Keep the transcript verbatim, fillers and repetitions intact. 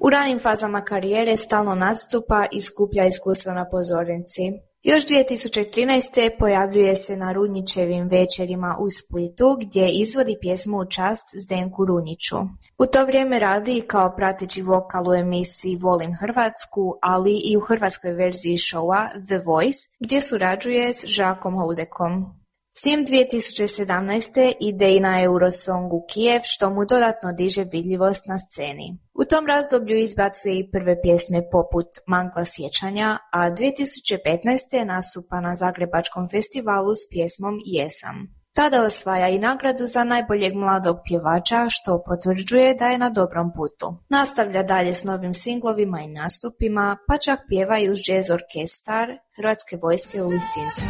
U ranim fazama karijere stalno nastupa i skuplja iskustvo na pozornici. Još dvije tisuće trinaeste. pojavljuje se na Runjićevim večerima u Splitu gdje izvodi pjesmu u čast Zdenku Runjiću. U to vrijeme radi kao prateći vokal u emisiji Volim Hrvatsku, ali i u hrvatskoj verziji showa The Voice gdje surađuje s Žakom Houdekom. Sim dvije tisuće sedamnaeste. ide i na Eurosong u Kijev što mu dodatno diže vidljivost na sceni. U tom razdoblju izbacuje i prve pjesme poput Magla sjećanja, a dvije tisuće petnaeste. nastupa na Zagrebačkom festivalu s pjesmom Jesam. Tada osvaja i nagradu za najboljeg mladog pjevača što potvrđuje da je na dobrom putu. Nastavlja dalje s novim singlovima i nastupima, pa čak pjeva i uz jazz orkestar Hrvatske vojske u Lisinsku.